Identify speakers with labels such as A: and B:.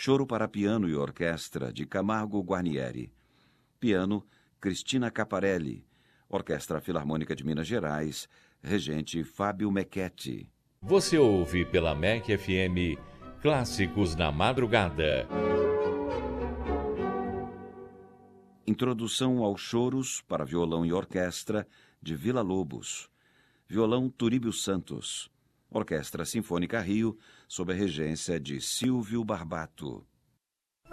A: Choro para piano e orquestra, de Camargo Guarnieri. Piano, Cristina Caparelli. Orquestra Filarmônica de Minas Gerais, regente Fábio Mecchetti.
B: Você ouve pela MEC FM Clássicos na Madrugada.
A: Introdução aos Choros para violão e orquestra, de Vila Lobos. Violão Turíbio Santos. Orquestra Sinfônica Rio, sob a regência de Silvio Barbato.